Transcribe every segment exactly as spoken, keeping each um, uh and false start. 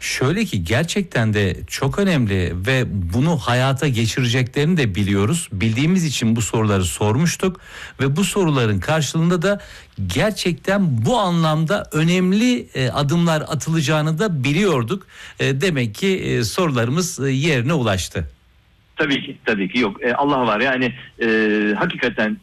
Şöyle ki gerçekten de çok önemli ve bunu hayata geçireceklerini de biliyoruz. Bildiğimiz için bu soruları sormuştuk ve bu soruların karşılığında da gerçekten bu anlamda önemli adımlar atılacağını da biliyorduk. Demek ki sorularımız yerine ulaştı. Tabii ki, tabii ki yok. E, Allah var yani e, hakikaten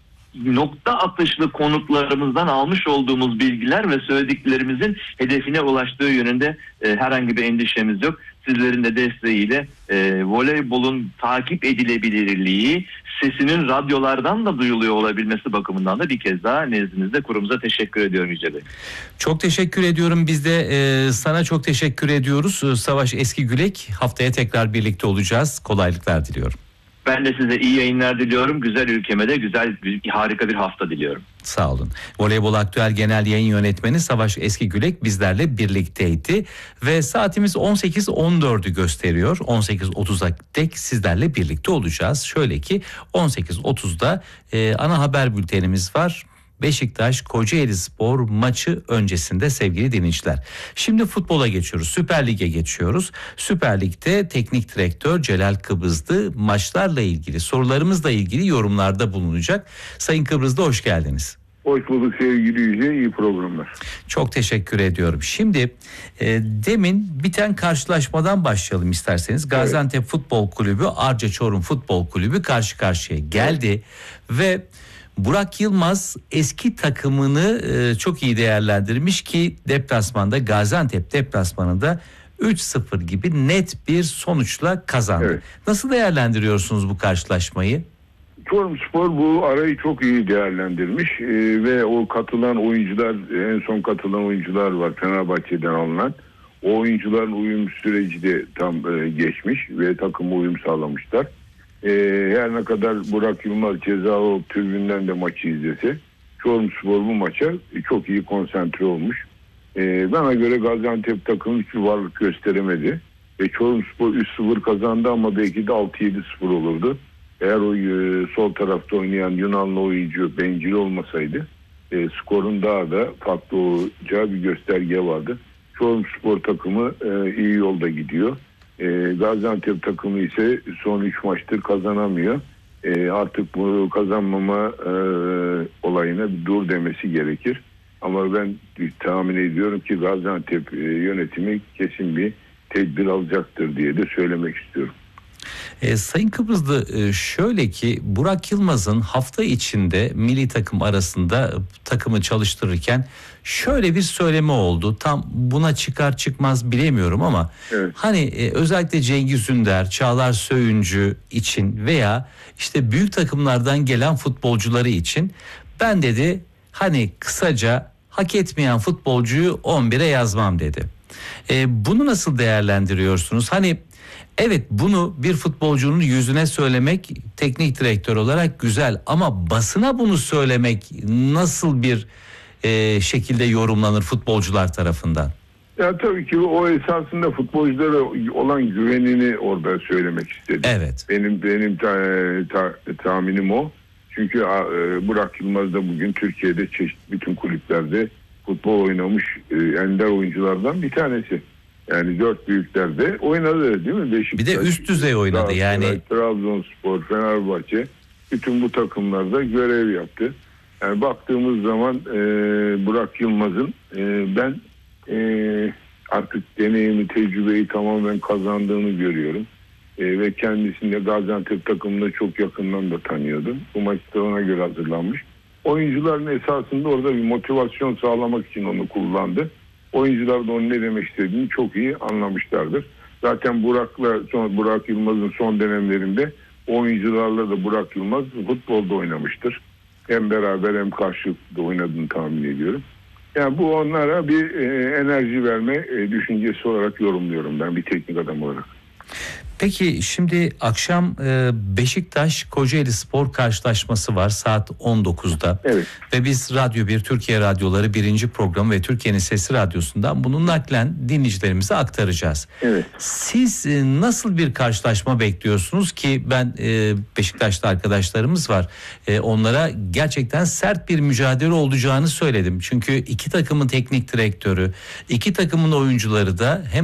nokta atışlı konuklarımızdan almış olduğumuz bilgiler ve söylediklerimizin hedefine ulaştığı yönünde e, herhangi bir endişemiz yok. Sizlerin de desteğiyle e, voleybolun takip edilebilirliği, sesinin radyolardan da duyuluyor olabilmesi bakımından da bir kez daha nezdinizde kurumuza teşekkür ediyorum Yüce Bey. Çok teşekkür ediyorum. Biz de e, sana çok teşekkür ediyoruz. Savaş Eskigülek, haftaya tekrar birlikte olacağız. Kolaylıklar diliyorum. Ben de size iyi yayınlar diliyorum. Güzel ülkeme de güzel, harika bir hafta diliyorum. Sağ olun. Voleybol Aktüel Genel Yayın Yönetmeni Savaş Eskigülek bizlerle birlikteydi. Ve saatimiz on sekiz on dördü gösteriyor. on sekiz otuza dek sizlerle birlikte olacağız. Şöyle ki on sekiz otuzda e, ana haber bültenimiz var. Beşiktaş Kocaelispor maçı öncesinde sevgili dinleyiciler. Şimdi futbola geçiyoruz. Süper Lig'e geçiyoruz. Süper Lig'de teknik direktör Celal Kıbrıslı maçlarla ilgili, sorularımızla ilgili yorumlarda bulunacak. Sayın Kıbrıslı hoş geldiniz. Hoş bulduk sevgili Yüce, iyi programlar. Çok teşekkür ediyorum. Şimdi e, demin biten karşılaşmadan başlayalım isterseniz. Gaziantep evet. Futbol Kulübü, Arca Çorum Futbol Kulübü karşı karşıya geldi evet. ve Burak Yılmaz eski takımını e, çok iyi değerlendirmiş ki deplasmanda, Gaziantep deplasmanında üç sıfır gibi net bir sonuçla kazandı. Evet. Nasıl değerlendiriyorsunuz bu karşılaşmayı? Çorumspor bu arayı çok iyi değerlendirmiş e, ve o katılan oyuncular, en son katılan oyuncular var Fenerbahçe'den alınan. O oyuncuların uyum süreci de tam e, geçmiş ve takıma uyum sağlamışlar. Ee, her ne kadar Burak Yılmaz cezalı tribünden de maçı izlese, Çorumspor bu maça çok iyi konsantre olmuş. Ee, bana göre Gaziantep takımı hiçbir varlık gösteremedi. Ve Çorumspor üç sıfır kazandı ama belki de altı yedi sıfır olurdu. Eğer o e, sol tarafta oynayan Yunanlı oyuncu bencil olmasaydı e, skorun daha da farklı olacağı bir gösterge vardı. Çorumspor takımı e, iyi yolda gidiyor. E, Gaziantep takımı ise son üç maçtır kazanamıyor. E, artık bu kazanmama e, olayına bir dur demesi gerekir. Ama ben tahmin ediyorum ki Gaziantep e, yönetimi kesin bir tedbir alacaktır diye de söylemek istiyorum. E, Sayın Kıbrıslı e, şöyle ki Burak Yılmaz'ın hafta içinde milli takım arasında takımı çalıştırırken şöyle bir söylemi oldu. Tam buna çıkar çıkmaz bilemiyorum ama evet. hani e, özellikle Cengiz Ünder, Çağlar Söyüncü için veya işte büyük takımlardan gelen futbolcuları için ben dedi hani kısaca hak etmeyen futbolcuyu on bire yazmam dedi. E, bunu nasıl değerlendiriyorsunuz? Hani evet bunu bir futbolcunun yüzüne söylemek teknik direktör olarak güzel ama basına bunu söylemek nasıl bir e, şekilde yorumlanır futbolcular tarafından? Ya tabii ki o esasında futbolculara olan güvenini orada söylemek istedim. Evet. Benim benim ta, ta, tahminim o. Çünkü e, Burak Yılmaz da bugün Türkiye'de çeşitli bütün kulüplerde futbol oynamış e, ender oyunculardan bir tanesi. Yani dört büyüklerde oynadı değil mi? Beşiktaş, bir de üst düzey oynadı yani. Trabzonspor, Fenerbahçe bütün bu takımlarda görev yaptı. Yani baktığımız zaman e, Burak Yılmaz'ın e, ben e, artık deneyimi, tecrübeyi tamamen kazandığını görüyorum. E, ve kendisini de Gaziantep takımında çok yakından da tanıyordum. Bu maçta ona göre hazırlanmış. Oyuncuların esasında orada bir motivasyon sağlamak için onu kullandı. Oyuncular da onun ne demek istediğini çok iyi anlamışlardır. Zaten Burak'la son, Burak Yılmaz'ın son dönemlerinde oyuncularla da Burak Yılmaz futbolda oynamıştır. Hem beraber hem karşılıklı oynadığını tahmin ediyorum. Yani bu onlara bir e, enerji verme e, düşüncesi olarak yorumluyorum ben bir teknik adam olarak. Peki şimdi akşam e, Beşiktaş Kocaelispor karşılaşması var saat on dokuzda. Evet. Ve biz Radyo bir Türkiye Radyoları birinci programı ve Türkiye'nin Sesi Radyosu'ndan bunu naklen dinleyicilerimize aktaracağız. Evet. Siz e, nasıl bir karşılaşma bekliyorsunuz ki ben e, Beşiktaş'ta arkadaşlarımız var. E, onlara gerçekten sert bir mücadele olacağını söyledim. Çünkü iki takımın teknik direktörü, iki takımın oyuncuları da hem